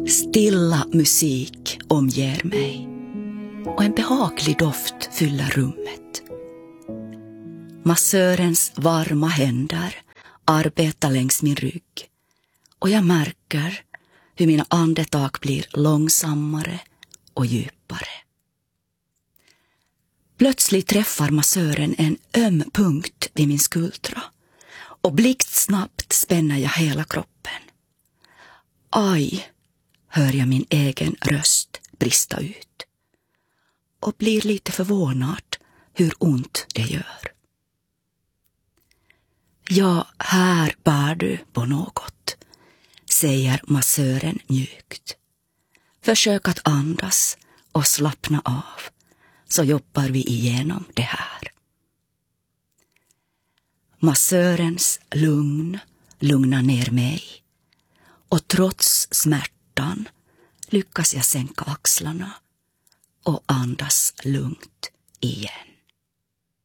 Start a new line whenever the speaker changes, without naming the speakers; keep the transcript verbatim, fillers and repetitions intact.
Stilla musik omger mig och en behaglig doft fyller rummet. Massörens varma händer arbetar längs min rygg och jag märker hur mina andetag blir långsammare och djupare. Plötsligt träffar massören en öm punkt vid min skuldra och blixtsnabbt spänner jag hela kroppen. Aj, hör jag min egen röst brista ut och blir lite förvånad hur ont det gör. Ja, här bär du på något, säger massören mjukt. Försök att andas och slappna av, så jobbar vi igenom det här. Massörens lugn lugnar ner mig och trots smärtan lyckas jag sänka axlarna och andas lugnt igen.